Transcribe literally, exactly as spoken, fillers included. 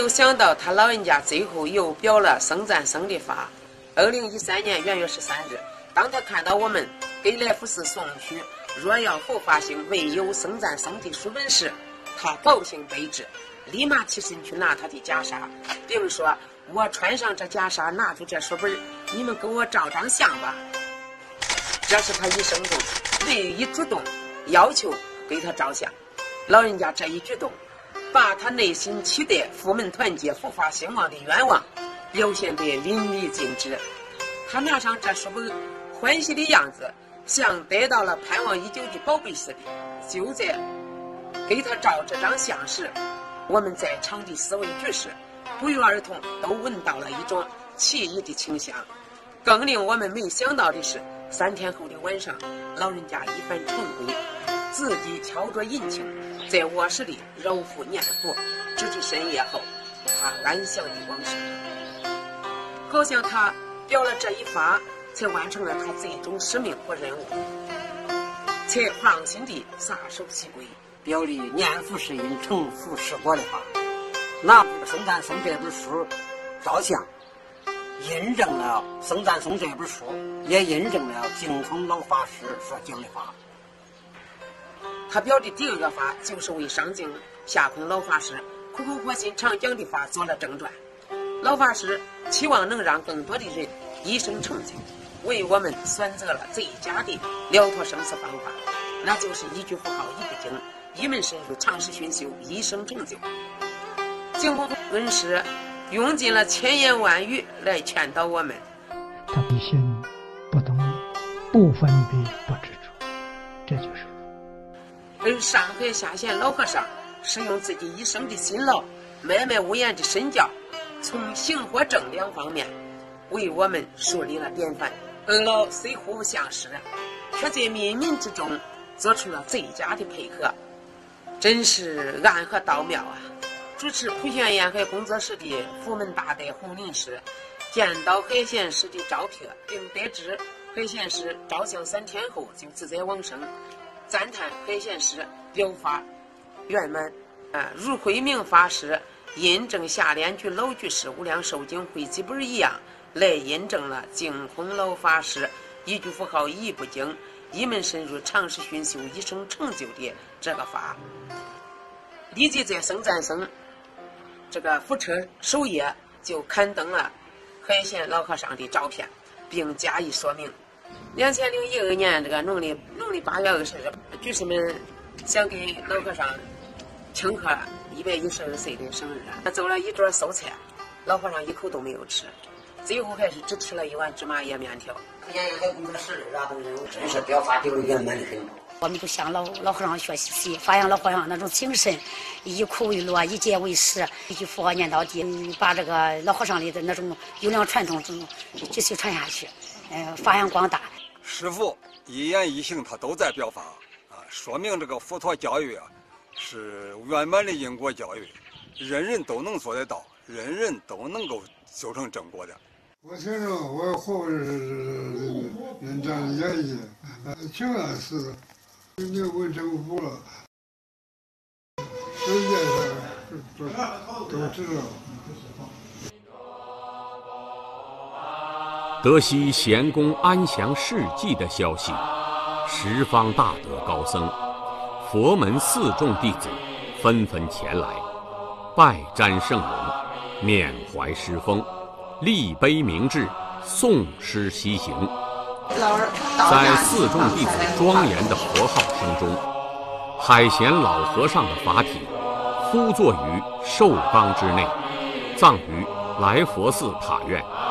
有想到他老人家最后又表了僧赞僧的法。二零一三年元月十三日，当他看到我们给来福寺送去若要佛法兴，唯有僧赞僧的书本时，他高兴备至，立马起身去拿他的袈裟，并说：“我穿上这袈裟，拿出这书本，你们给我照张相吧。”这是他一生中唯一主动要求给他照相。老人家这一举动，把他内心期待佛门团结、佛法兴旺的愿望表现得淋漓尽致。他拿上这书本，欢喜的样子像得到了盼望已久的宝贝似的。就在给他照这张相时，我们在场的四位居士不约而同都闻到了一种奇异的清香。更令我们没想到的是，三天后的晚上，老人家一番晨归，自己敲着银磬，在卧室里揉腹念佛，直至深夜后，他安详的往生。好像他表了这一发，才完成了他最终使命和任务，才放心地撒手西归， 表里念佛是因，成佛是果的话，拿《僧赞僧》这本书照相，印证了《僧赞僧》这本书，也印证了净空老法师所讲的话。 他表的第二个法，就是为上净下空老法师苦口婆心常讲的法做了正传。老法师期望能让更多的人一生成就，为我们选择了最佳的了脱生死方法，那就是一句佛号一部经，一门深入，长时熏修，一生成就。净空恩师用尽了千言万语来劝导我们。 他的心不动，不分别，不执着，这就是佛。 而上海下县老和尚是用自己一生的辛劳，脉脉无言的身教，从行和正两方面为我们树立了典范。二老虽互不相识，却在冥冥之中做出了最佳的配合，真是暗合道妙啊！主持普贤沿海工作室的佛门大德洪林师见到海贤师的照片，并得知海贤师照相三天后就自在往生，赞叹海贤师表法圆满啊，如慧明法师印证下联居老居士无量寿经汇集本一样，来印证了净空老法师一句佛号一部经，一门深入，长时熏修，一生成就的这个法。立即在僧赞僧这个佛车首页就刊登了海贤老和尚的照片，并加以说明。两千零一二年这个农历农历八月二十日，居士们想给老和尚庆贺一百一十二岁的生日，他做了一桌素菜，老和尚一口都没有吃，最后还是只吃了一碗芝麻叶面条。 普贤沿海工作室的人真是表法丢圆满的很。 我们就向老老和尚学习，发扬老和尚那种精神，以苦为乐，以戒为师，一句佛号念到底，把这个老和尚里的那种优良传统继续传下去，呃，发扬光大。 师父一言一行他都在表法啊，说明这个佛陀教育啊是圆满的因果教育，人人都能做得到，人人都能够修成正果的。 我听着我活是人家的演绎，挺安实的。你问政府了，世界上都都知道。 得悉贤公安详事迹的消息，十方大德高僧、佛门四众弟子纷纷前来，拜瞻圣容，缅怀师风，立碑铭志，诵诗西行。在四众弟子庄严的佛号声中，海贤老和尚的法体敷坐于寿缸之内，葬于来佛寺塔院。